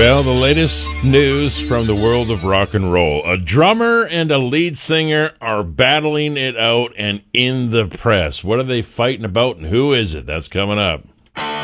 Well, the latest news from the world of rock and roll. A drummer and a lead singer are battling it out and in the press. What are they fighting about and who is it? That's coming up.